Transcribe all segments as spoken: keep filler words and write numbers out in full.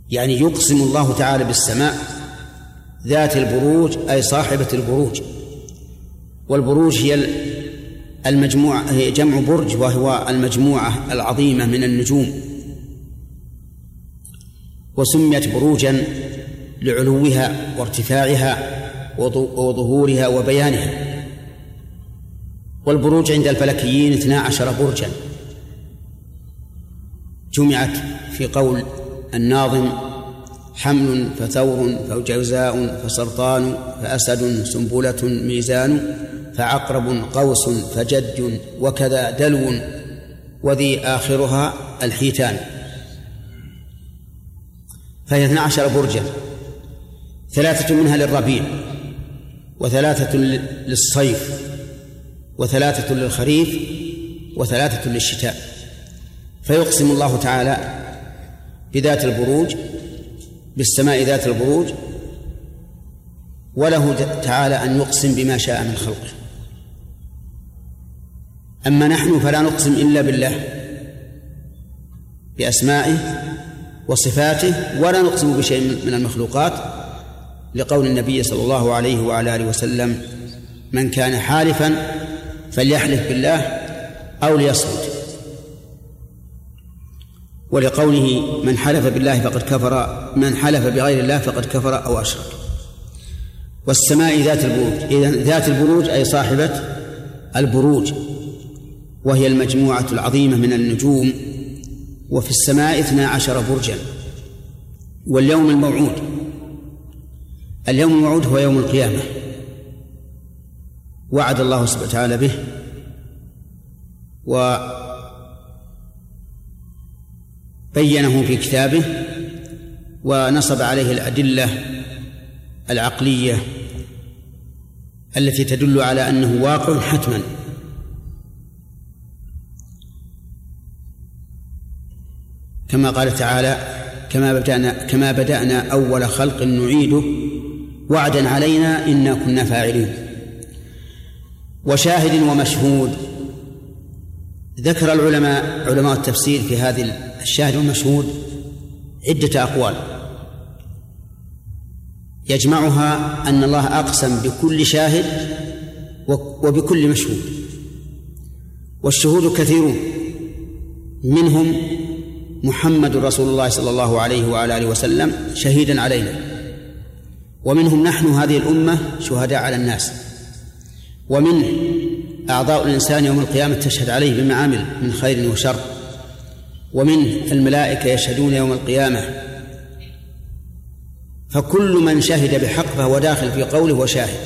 يعني يقسم الله تعالى بالسماء ذات البروج أي صاحبة البروج. والبروج هي المجموعة، هي جمع برج، وهو المجموعة العظيمة من النجوم، وسميت بروجا لعلوها وارتفاعها وظهورها وبيانها. والبروج عند الفلكيين اثنا عشر برجا جمعت في قول الناظم: حمل فثور فجوزاء فسرطان فأسد سنبلة ميزان فعقرب قوس فجد وكذا دلو وذي آخرها الحيتان. فهي اثنا عشر برجا، ثلاثة منها للربيع، وثلاثة للصيف، وثلاثة للخريف، وثلاثة للشتاء. فيقسم الله تعالى بذات البروج، بالسماء ذات البروج، وله تعالى أن يقسم بما شاء من خلقه. أما نحن فلا نقسم إلا بالله بأسمائه وصفاته، ولا نقسم بشيء من المخلوقات، لقول النبي صلى الله عليه وعلى آله وسلم: من كان حالفا فليحلف بالله أو ليصمت. ولقوله: من حلف بالله فقد كفر، من حلف بغير الله فقد كفر أو أشرك. والسماء ذات البروج، إذن ذات البروج أي صاحبة البروج، وهي المجموعة العظيمة من النجوم. وفي السماء اثنا عشر برجا. واليوم الموعود، اليوم الموعود هو يوم القيامة، وعد الله سبحانه وتعالى به، وبينه في كتابه، ونصب عليه الأدلة العقلية التي تدل على أنه واقع حتما. كما قال تعالى: كما بدأنا, كما بدأنا أول خلق نعيده وعدا علينا إنا كنا فاعلين. وشاهد ومشهود، ذكر العلماء علماء التفسير في هذه الشاهد والمشهود عدة أقوال، يجمعها أن الله أقسم بكل شاهد وبكل مشهود. والشهود كثيرون، منهم محمد رسول الله صلى الله عليه وعلى آله وسلم شهيدا علينا، ومنهم نحن هذه الأمة شهداء على الناس، ومنه أعضاء الإنسان يوم القيامة تشهد عليه بما عمل من خير وشر، ومنه الملائكة يشهدون يوم القيامة. فكل من شهد بحق فهو داخل في قوله وشاهد.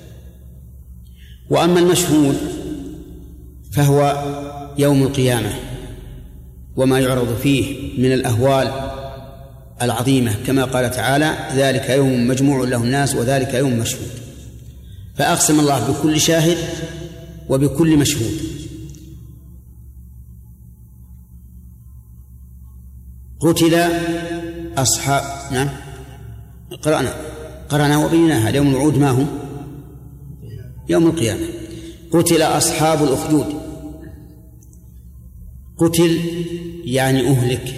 وأما المشهود فهو يوم القيامة وما يعرض فيه من الأهوال العظيمة، كما قال تعالى: ذلك يوم مجموع له الناس وذلك يوم مشهود. فأقسم الله بكل شاهد وبكل مشهود. قتل أصحاب، نعم قرأنا قرأنا وبيناها. يوم الوعود ما هو؟ يوم القيامة. قتل أصحاب الأخدود. قتل يعني أهلك،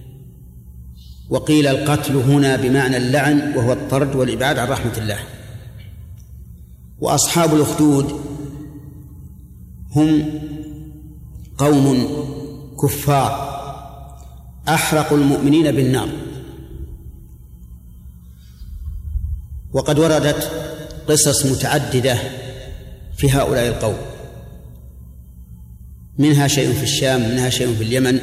وقيل القتل هنا بمعنى اللعن وهو الطرد والإبعاد عن رحمة الله. وأصحاب الأخدود هم قوم كفار أحرقوا المؤمنين بالنار. وقد وردت قصص متعددة في هؤلاء القوم، منها شيء في الشام، منها شيء في اليمن.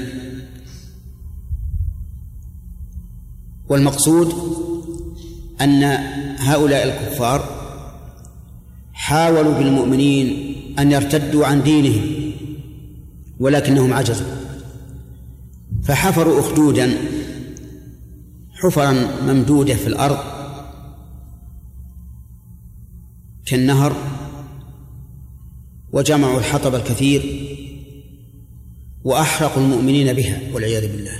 والمقصود أن هؤلاء الكفار حاولوا بالمؤمنين أن يرتدوا عن دينهم ولكنهم عجزوا، فحفروا أخدودا، حفرا ممدودة في الأرض كالنهر، وجمعوا الحطب الكثير وأحرقوا المؤمنين بها والعياذ بالله.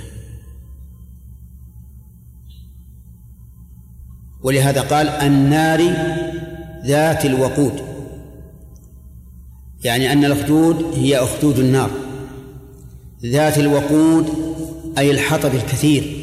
ولهذا قال: النار ذات الوقود، يعني أن الأخدود هي أخدود النار، ذات الوقود أي الحطب الكثير.